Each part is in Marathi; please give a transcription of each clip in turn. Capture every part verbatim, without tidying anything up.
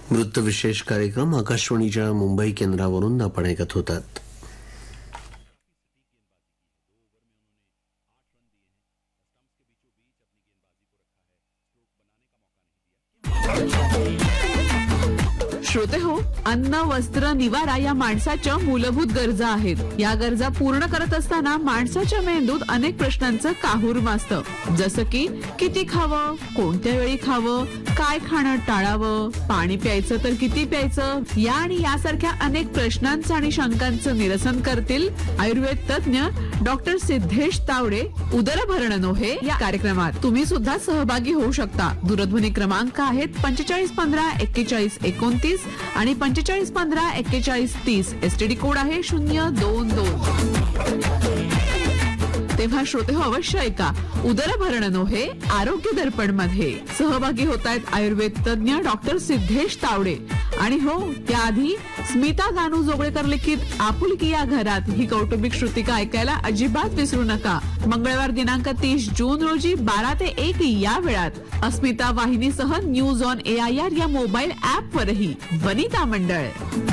वृत्तविशेष कार्यक्रम आकाशवाणीच्या मुंबई केंद्रावरून आपण ऐकत होतात. श्रोते हो, अन्न वस्त्र निवारा या माणसाच्या मूलभूत गरजा आहेत. या गरजा पूर्ण करत असताना माणसाच्या मेंदूत अनेक प्रश्नांचं काहूर माजतं. जसं की किती खावं, कोणत्या वेळी खावं, काय खाणं टाळावं, पाणी प्यायचं तर किती प्यायचं, या आणि यासारख्या अनेक प्रश्नांचं आणि शंकांचं निरसन करतील आयुर्वेद तज्ञ डॉक्टर सिद्धेश तावडे उदरभरण नोहे या कार्यक्रमात. तुम्ही सुद्धा सहभागी होऊ शकता. दूरध्वनी क्रमांक आहेत पंचेचाळीस पंधरा एक्केचाळीस एकोणतीस आणि पंचेचाळीस पंधरा एक्केचाळीस तीस. एसटीडी कोड आहे शून्य दोन दोन. तेव्हा श्रोते हो, अवश्य ऐका उदरभरण नोहे आरोग्य दर्पण मध्ये. सहभागी होत आहेत आयुर्वेद तज्ञ डॉक्टर सिद्धेश तावडे. आणि हो, त्याआधी स्मिता दानू जोगळेकर लिखित आपुलकी या घरात ही कौटुंबिक श्रुतिका ऐकायला अजिबात विसरू नका. मंगळवार दिनांक तीस जून रोजी बारा ते एक या वेळात अस्मिता वाहिनीसह news on A I R या मोबाईल ऍप वरही. वनिता मंडळ.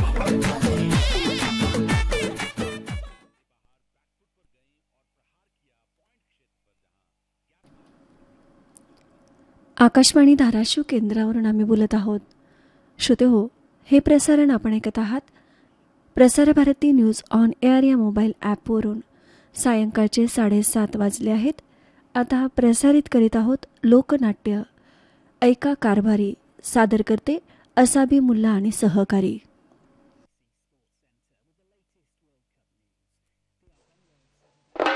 आकाशवाणी धाराशिव केंद्रावरून आम्ही बोलत आहोत. श्रोते हो, हे प्रसारण आपण ऐकत आहात Prasar Bharati news on air या मोबाईल ॲपवरून. सायंकाळचे साडेसात वाजले आहेत. आता प्रसारित करीत आहोत लोकनाट्य. ऐका कारभारी. सादर करते असाबी मुल्ला आणि सहकारी.